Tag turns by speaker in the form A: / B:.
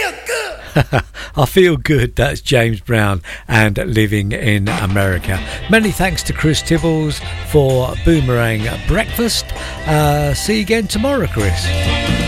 A: I feel good. That's James Brown and Living in America. Many thanks to Chris Tibbles for Boomerang Breakfast. See you again tomorrow, Chris.